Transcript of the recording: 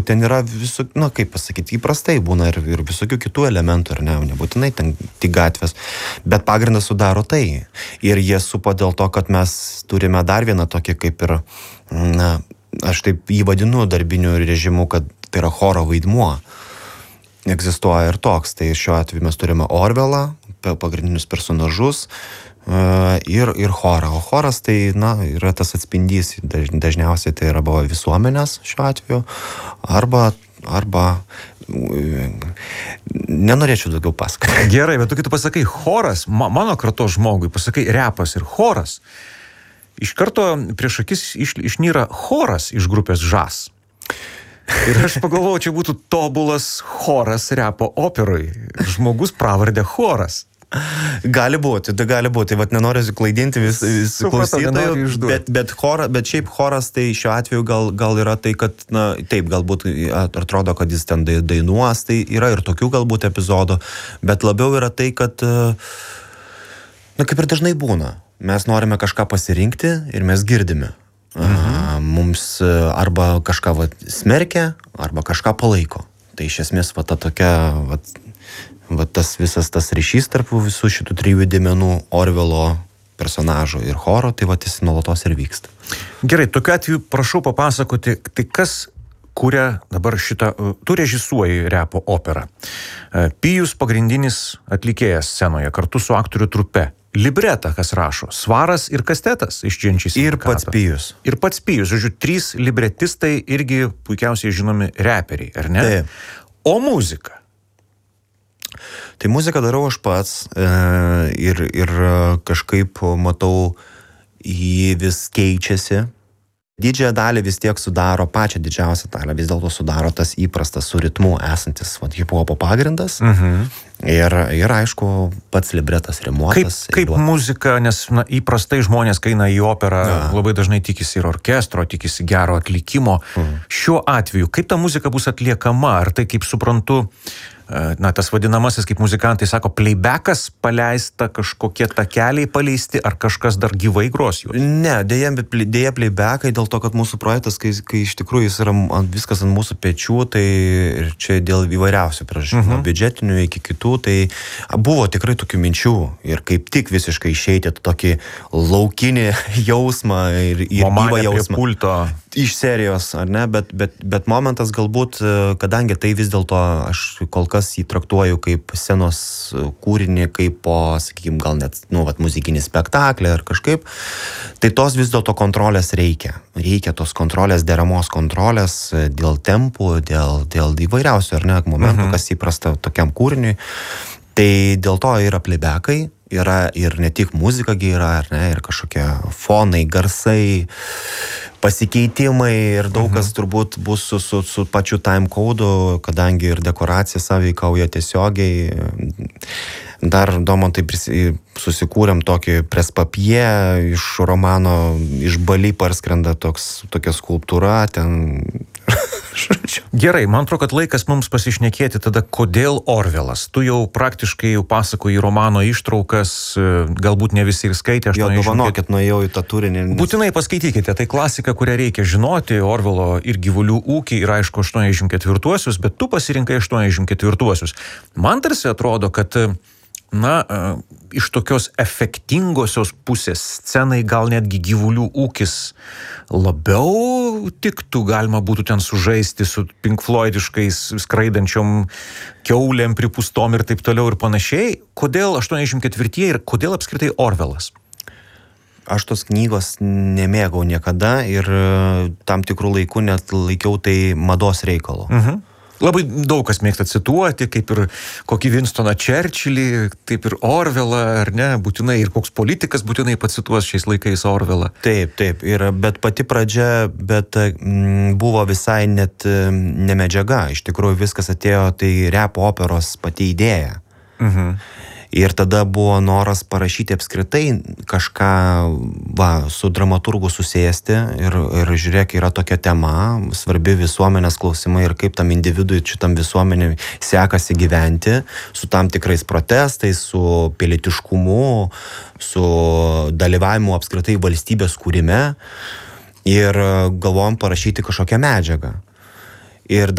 ten yra visų, kaip pasakyti, įprastai būna ir visokių kitų elementų, ar ne, nebūtinai ten tik gatvės, bet pagrindas sudaro tai. Ir jie supa dėl to, kad mes turime dar vieną tokį kaip ir, aš taip jį vadinu darbiniu režimu, kad tai yra choro vaidmuo. Egzistuoja ir toks, tai šiuo atveju mes turime Orvelą, pagrindinius personažus, ir chorą. O choras tai, yra tas atspindys, dažniausiai tai yra visuomenės šiuo atveju, arba nenorėčiau daugiau pasakoti. Gerai, bet tu kitu pasakai choras, mano kartos žmogui, pasakai repas ir choras, iš karto prieš akis išnyra choras iš grupės Žas. Ir aš pagalvojau, čia būtų tobulas choras repo operoj. Žmogus pravardę choras. Gali būti, vat nenoriu klaidinti vis klausytojų, bet šiaip choras tai šiuo atveju gal yra tai, kad, taip, galbūt atrodo, kad jis ten dainuos, tai yra ir tokių galbūt epizodų, bet labiau yra tai, kad, kaip ir dažnai būna, mes norime kažką pasirinkti ir mes girdime. Mums arba kažką smerkia, arba kažką palaiko. Tai iš esmės ta tokia, tas visas tas ryšys tarp visų šitų trijų dėmenų Orvelo personažo ir choro, tai jis nuolatos ir vyksta. Gerai, tokiu atveju prašau papasakoti, tai kas kuria dabar šitą, tu režisuoji repo operą. Pijus pagrindinis atlikėjas scenoje kartu su aktorių trupe. Libretą kas rašo? Svaras ir Kastetas iš Dženčys. Ir pats Pijus. Ir pats Pijus, žodžiu, 3 libretistai irgi puikiausiai žinomi reperiai, ar ne? Taip. O muzika? Tai muziką darau aš pats ir kažkaip matau, jį vis keičiasi. Didžiąją dalį vis tiek sudaro, pačią didžiausią dalį vis dėlto sudaro tas įprastas su ritmu esantis hip-hopo pagrindas. Ir aišku, pats libretas rimuotas. Kaip muzika, nes įprastai žmonės, kai eina į operą, labai dažnai tikisi ir orkestro, tikisi gero atlikimo. Šiuo atveju, kaip ta muzika bus atliekama? Ar tai, kaip suprantu, tas vadinamasis, kaip muzikantai sako, playbackas paleista, kažkokie takeliai paleisti, ar kažkas dar gyvai gros juos? Ne, dėja playbackai, dėl to, kad mūsų projektas, kai iš tikrųjų jis yra viskas ant mūsų pečių, tai ir čia dėl įvairiausių priežasčių, nuo biudžetinių iki kitų, tai buvo tikrai tokių minčių ir kaip tik visiškai išeiti tokį laukinį jausmą ir gyvą jausmą. Pulto. Iš serijos, ar ne, bet momentas galbūt, kadangi tai vis dėlto aš kol kas jį traktuoju kaip scenos kūrinį, kaip po, sakykime, gal net, muzikinį spektaklį ar kažkaip, tai tos vis dėlto kontrolės reikia. Reikia tos kontrolės, deramos kontrolės dėl tempų, dėl įvairiausių, ar ne, momentų, kas įprasta tokiam kūriniui. Tai dėl to yra playbackai, yra ir ne tik muzika yra, ar ne, ir kažkokie fonai, garsai, pasikeitimai ir daug kas turbūt bus su pačiu time code'u, kadangi ir dekoracija sąveikauja tiesiogiai. Dar Domantai susikūrėm tokį prespapie iš romano, iš Bali parskrenda tokia skulptūra, ten... Gerai, man atrodo, kad laikas mums pasišnekėti tada, kodėl Orvelas. Tu jau praktiškai pasakoji romano ištraukas, galbūt ne visi ir skaitė. Jo, dovanokit, nuėjau į tą turinį. Būtinai paskaitykite, tai klasika, kurią reikia žinoti, Orvelo ir gyvulių ūkį ir aišku 84-uosius, bet tu pasirinkai 84-uosius. Man tarsi atrodo, kad iš tokios efektingosios pusės scenai gal netgi gyvulių ūkis labiau tiktų, galima būtų ten sužaisti su Pink Floydiškais skraidančiom kiaulėm, pripustom ir taip toliau ir panašiai. Kodėl 84 ir kodėl apskritai Orvelas? Aš tos knygos nemėgau niekada ir tam tikrų laikų net laikiau tai mados reikalo. Labai daug kas mėgsta cituoti, kaip ir kokį Winstoną Churchillį, taip ir Orvelą, ar ne, būtinai, ir koks politikas būtinai pacituos šiais laikais Orvelą. Taip, bet pati pradžia, buvo visai net ne medžiaga, iš tikrųjų viskas atėjo, tai repo operos pati idėja. Ir tada buvo noras parašyti apskritai kažką, su dramaturgu susėsti ir žiūrėk, yra tokia tema, svarbi visuomenės klausimai ir kaip tam individui, šitam visuomenė sekasi gyventi su tam tikrais protestais, su pilietiškumu, su dalyvavimu apskritai valstybės kūrime ir galvojom parašyti kažkokią medžiagą. Ir